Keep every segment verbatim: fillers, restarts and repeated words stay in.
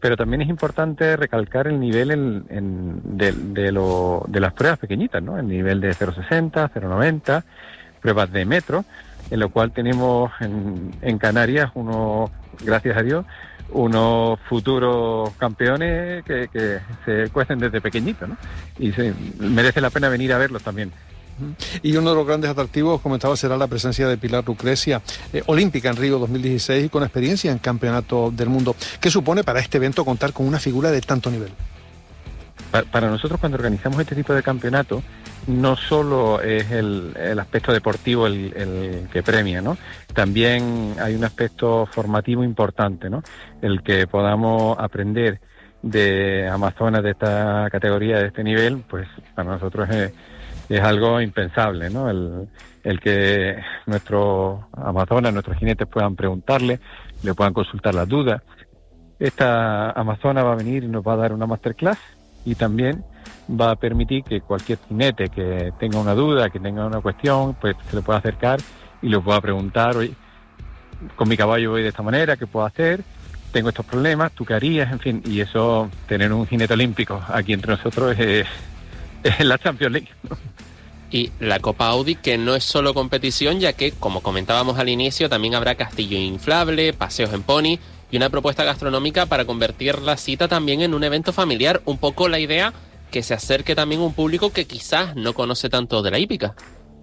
pero también es importante recalcar el nivel en, en, de, de, lo, de las pruebas pequeñitas, ¿no? El nivel de cero sesenta, cero noventa, pruebas de metro, en lo cual tenemos en, en Canarias unos, gracias a Dios, unos futuros campeones que, que se cuecen desde pequeñitos, ¿no? Y se, merece la pena venir a verlos también. Y uno de los grandes atractivos, comentaba, será la presencia de Pilar Lucrecia, eh, olímpica en Río dos mil dieciséis y con experiencia en Campeonato del Mundo. ¿Qué supone para este evento contar con una figura de tanto nivel? Para, para nosotros, cuando organizamos este tipo de campeonato, no solo es el, el aspecto deportivo el, el que premia, ¿no? También hay un aspecto formativo importante, ¿no? El que podamos aprender de amazonas de esta categoría, de este nivel, pues para nosotros es, es algo impensable, ¿no? El, el que nuestros amazonas, nuestros jinetes puedan preguntarle, le puedan consultar las dudas. Esta amazona va a venir y nos va a dar una masterclass, y también va a permitir que cualquier jinete que tenga una duda, que tenga una cuestión, pues se le pueda acercar y le pueda preguntar: oye, con mi caballo voy de esta manera, ¿qué puedo hacer? Tengo estos problemas, ¿tú qué harías? En fin, y eso, tener un jinete olímpico aquí entre nosotros es, es la Champions League, ¿no? Y la Copa Audi, que no es solo competición, ya que, como comentábamos al inicio, también habrá castillo inflable, paseos en pony y una propuesta gastronómica para convertir la cita también en un evento familiar. Un poco la idea que se acerque también un público que quizás no conoce tanto de la hípica.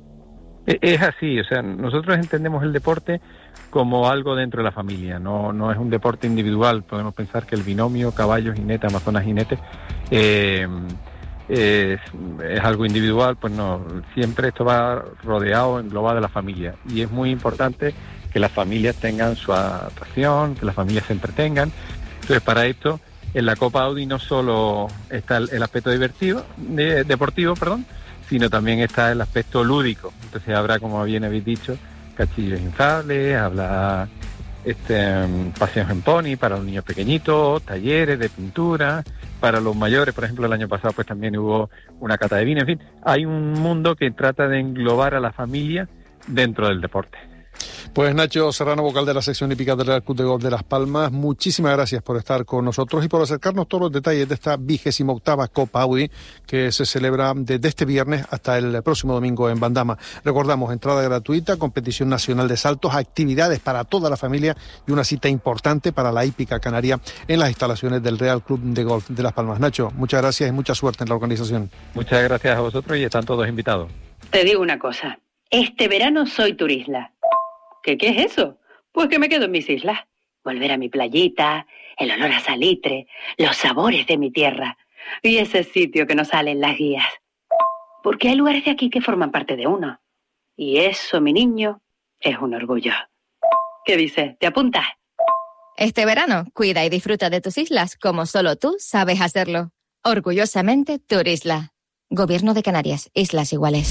Es así, o sea, nosotros entendemos el deporte como algo dentro de la familia, no, no es un deporte individual. Podemos pensar que el binomio caballo-jinete, amazona-jinete, eh, es, es algo individual, pues no, siempre esto va rodeado, englobado de la familia, y es muy importante que las familias tengan su atracción, que las familias se entretengan. Entonces, para esto, en la Copa Audi no solo está el, el aspecto divertido, de, deportivo, perdón, sino también está el aspecto lúdico. Entonces habrá, como bien habéis dicho, castillos inflables, habrá este, paseos en pony para los niños pequeñitos, talleres de pintura, para los mayores, por ejemplo, el año pasado pues también hubo una cata de vino. En fin, hay un mundo que trata de englobar a la familia dentro del deporte. Pues Nacho Serrano, vocal de la sección hípica del Real Club de Golf de Las Palmas, muchísimas gracias por estar con nosotros y por acercarnos todos los detalles de esta vigésima octava Copa Audi, que se celebra desde este viernes hasta el próximo domingo en Bandama. Recordamos, entrada gratuita, competición nacional de saltos, actividades para toda la familia y una cita importante para la hípica canaria en las instalaciones del Real Club de Golf de Las Palmas. Nacho, muchas gracias y mucha suerte en la organización. Muchas gracias a vosotros y están todos invitados. Te digo una cosa, este verano soy turisla. ¿Qué, ¿Qué es eso? Pues que me quedo en mis islas. Volver a mi playita, el olor a salitre, los sabores de mi tierra y ese sitio que nos sale en las guías. Porque hay lugares de aquí que forman parte de uno. Y eso, mi niño, es un orgullo. ¿Qué dices? ¿Te apuntas? Este verano, cuida y disfruta de tus islas como solo tú sabes hacerlo. Orgullosamente Turisla. Gobierno de Canarias, Islas Iguales.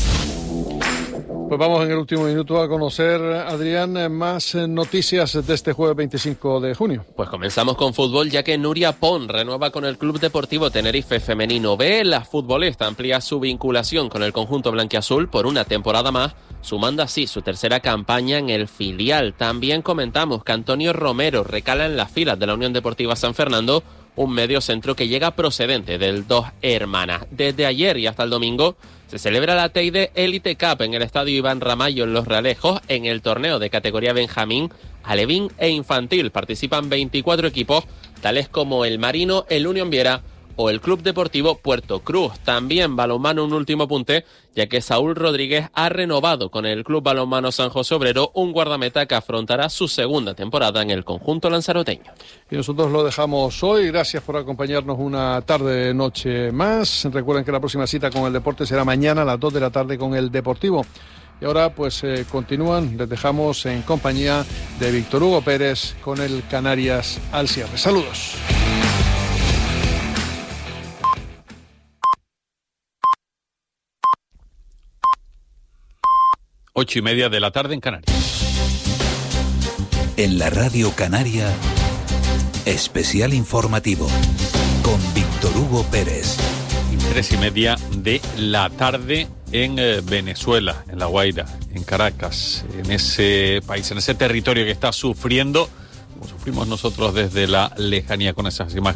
Pues vamos en el último minuto a conocer, Adrián, más noticias de este jueves veinticinco de junio. Pues comenzamos con fútbol, ya que Nuria Pon renueva con el Club Deportivo Tenerife Femenino B. La futbolista amplía su vinculación con el conjunto blanquiazul por una temporada más, sumando así su tercera campaña en el filial. También comentamos que Antonio Romero recala en las filas de la Unión Deportiva San Fernando, un medio centro que llega procedente del Dos Hermanas. Desde ayer y hasta el domingo se celebra la Teide Elite Cup en el Estadio Iván Ramallo en Los Realejos. En el torneo de categoría Benjamín, alevín e infantil participan veinticuatro equipos, tales como el Marino, el Unión Viera o el Club Deportivo Puerto Cruz. También balonmano, un último apunte, ya que Saúl Rodríguez ha renovado con el Club Balonmano San José Obrero, un guardameta que afrontará su segunda temporada en el conjunto lanzaroteño. Y nosotros lo dejamos hoy. Gracias por acompañarnos una tarde, noche más. Recuerden que la próxima cita con el deporte será mañana a las dos de la tarde con el Deportivo. Y ahora pues eh, continúan, les dejamos en compañía de Víctor Hugo Pérez con el Canarias al cierre. Saludos. Ocho y media de la tarde en Canarias. En la Radio Canaria, especial informativo con Víctor Hugo Pérez. Tres y media de la tarde en eh, Venezuela, en La Guaira, en Caracas, en ese país, en ese territorio que está sufriendo, como sufrimos nosotros desde la lejanía con esas imágenes.